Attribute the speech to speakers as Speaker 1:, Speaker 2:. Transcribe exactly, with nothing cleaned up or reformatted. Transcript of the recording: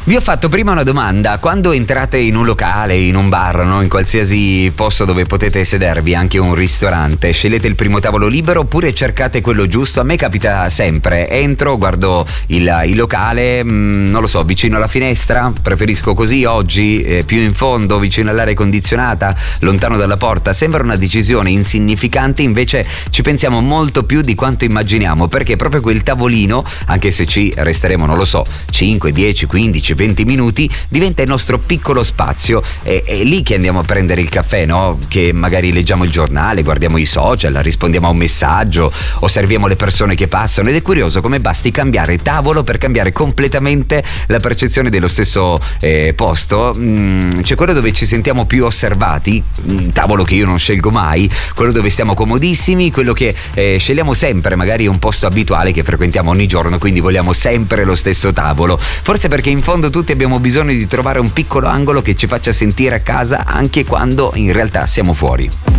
Speaker 1: Vi ho fatto prima una domanda: quando entrate in un locale, in un bar, no? In qualsiasi posto dove potete sedervi, anche un ristorante, scegliete il primo tavolo libero oppure cercate quello giusto? A me capita sempre, entro, guardo il, il locale, mh, non lo so, vicino alla finestra, preferisco così oggi, eh, più in fondo, vicino all'aria condizionata, lontano dalla porta. Sembra una decisione insignificante, invece ci pensiamo molto più di quanto immaginiamo, perché proprio quel tavolino, anche se ci resteremo, non lo so, cinque, dieci, quindici, venti minuti, diventa il nostro piccolo spazio. È, è lì che andiamo a prendere il caffè, no? Che magari leggiamo il giornale, guardiamo i social, rispondiamo a un messaggio, osserviamo le persone che passano, ed è curioso come basti cambiare tavolo per cambiare completamente la percezione dello stesso eh, posto. Mm, c'è quello dove ci sentiamo più osservati, un tavolo che io non scelgo mai, quello dove stiamo comodissimi, quello che eh, scegliamo sempre, magari un posto abituale che frequentiamo ogni giorno, quindi vogliamo sempre lo stesso tavolo. Forse perché in fondo tutti abbiamo bisogno di trovare un piccolo angolo che ci faccia sentire a casa anche quando in realtà siamo fuori.